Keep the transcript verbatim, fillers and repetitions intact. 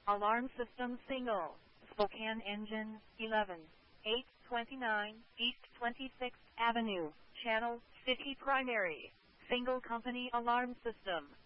Alarm system single. Spokane engine, eleven. eight twenty-nine East twenty-sixth Avenue. Channel, City Primary. Single company alarm system.